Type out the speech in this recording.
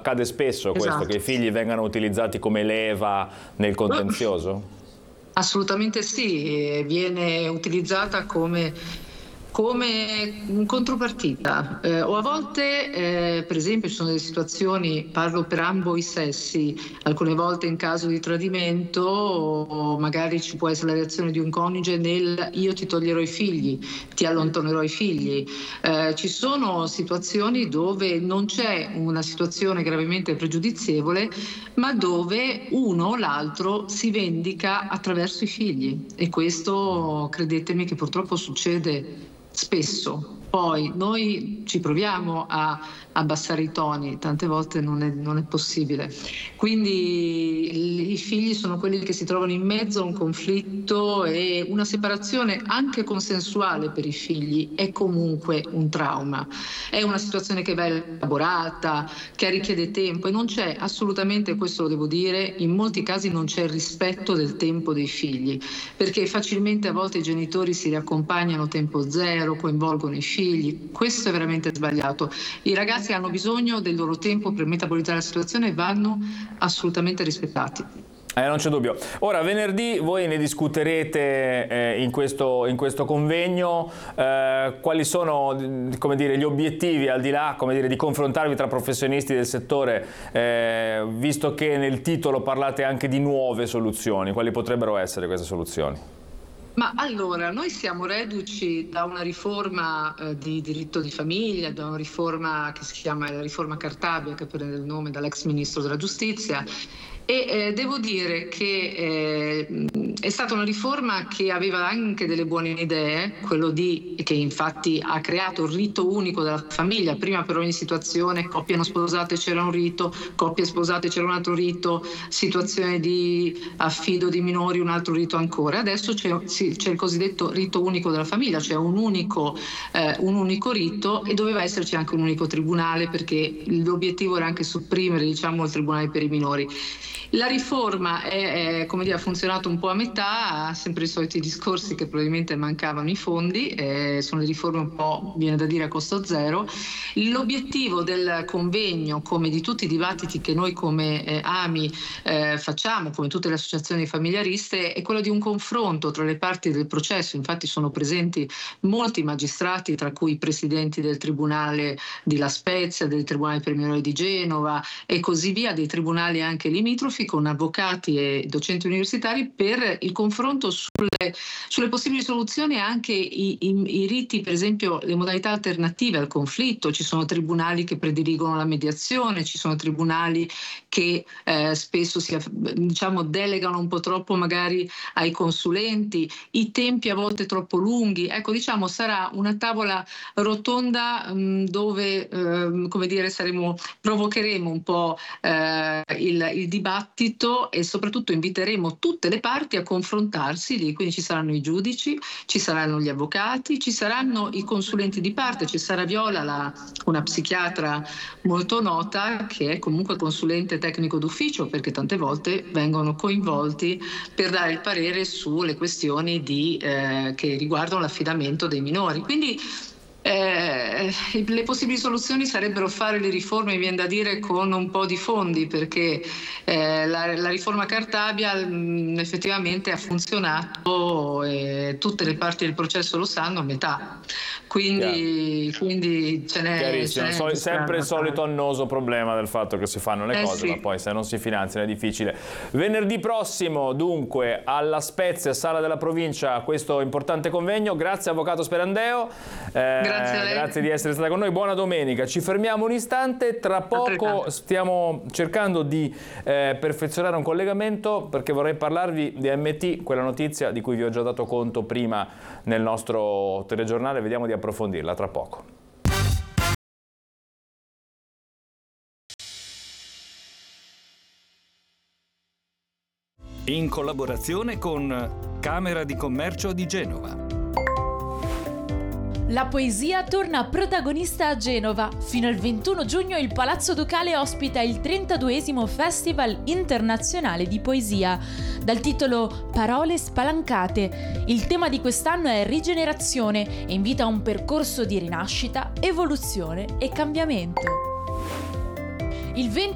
accade spesso questo, Esatto. che i figli vengano utilizzati come leva nel contenzioso? Assolutamente sì, viene utilizzata come contropartita, o a volte per esempio ci sono delle situazioni, parlo per ambo i sessi, alcune volte in caso di tradimento o magari ci può essere la reazione di un coniuge nel io ti toglierò i figli, ti allontanerò i figli. Ci sono situazioni dove non c'è una situazione gravemente pregiudizievole, ma dove uno o l'altro si vendica attraverso i figli, e questo credetemi che purtroppo succede spesso. Poi noi ci proviamo a abbassare i toni, tante volte non è possibile. Quindi i figli sono quelli che si trovano in mezzo a un conflitto, e una separazione anche consensuale per i figli è comunque un trauma. È una situazione che va elaborata, che richiede tempo, e non c'è assolutamente, questo lo devo dire, in molti casi non c'è il rispetto del tempo dei figli, perché facilmente a volte i genitori si riaccompagnano tempo zero, coinvolgono i figli. Questo è veramente sbagliato. I ragazzi hanno bisogno del loro tempo per metabolizzare la situazione e vanno assolutamente rispettati. Non c'è dubbio. Ora, venerdì voi ne discuterete in questo convegno. Quali sono, come dire, gli obiettivi, al di là, come dire, di confrontarvi tra professionisti del settore, visto che nel titolo parlate anche di nuove soluzioni? Quali potrebbero essere queste soluzioni? Ma allora, noi siamo reduci da una riforma di diritto di famiglia, da una riforma che si chiama la riforma Cartabia, che prende il nome dall'ex ministro della giustizia, e devo dire che è stata una riforma che aveva anche delle buone idee, che infatti ha creato il rito unico della famiglia. Prima per ogni situazione, coppie non sposate c'era un rito, coppie sposate c'era un altro rito, situazione di affido di minori un altro rito ancora. Adesso c'è il cosiddetto rito unico della famiglia, cioè un unico rito, e doveva esserci anche un unico tribunale, perché l'obiettivo era anche sopprimere, diciamo, il tribunale per i minori. La riforma come dire, ha funzionato un po' a metà, ha sempre i soliti discorsi che probabilmente mancavano i fondi, sono le riforme un po', viene da dire, a costo zero. L'obiettivo del convegno, come di tutti i dibattiti che noi come AMI facciamo, come tutte le associazioni familiariste, è quello di un confronto tra le parti del processo. Infatti sono presenti molti magistrati, tra cui i presidenti del Tribunale di La Spezia, del Tribunale per i minori di Genova e così via, dei tribunali anche limitrofi, con avvocati e docenti universitari, per il confronto sulle possibili soluzioni e anche i riti, per esempio le modalità alternative al conflitto. Ci sono tribunali che prediligono la mediazione, ci sono tribunali che spesso delegano un po' troppo magari ai consulenti, i tempi a volte troppo lunghi. Ecco, sarà una tavola rotonda dove come dire, provocheremo un po' il dibattito, e soprattutto inviteremo tutte le parti a confrontarsi lì. Quindi ci saranno i giudici, ci saranno gli avvocati, ci saranno i consulenti di parte, ci sarà Viola, una psichiatra molto nota, che è comunque consulente tecnico d'ufficio, perché tante volte vengono coinvolti per dare il parere sulle questioni che riguardano l'affidamento dei minori. Quindi le possibili soluzioni sarebbero fare le riforme, mi viene da dire, con un po' di fondi, perché la riforma Cartabia effettivamente ha funzionato, e tutte le parti del processo lo sanno a metà. Quindi ce n'è sempre il solito annoso problema del fatto che si fanno le cose, sì, ma poi se non si finanziano è difficile. Venerdì prossimo, dunque, alla Spezia, Sala della Provincia, questo importante convegno. Grazie Avvocato Sperandeo. Grazie di essere stata con noi, buona domenica. Ci fermiamo un istante, tra poco stiamo cercando di perfezionare un collegamento, perché vorrei parlarvi di AMT, quella notizia di cui vi ho già dato conto prima nel nostro telegiornale. Vediamo di approfondirla tra poco. In collaborazione con Camera di Commercio di Genova. La poesia torna protagonista a Genova. Fino al 21 giugno il Palazzo Ducale ospita il 32esimo Festival Internazionale di Poesia, dal titolo Parole spalancate. Il tema di quest'anno è rigenerazione e invita a un percorso di rinascita, evoluzione e cambiamento. Il 20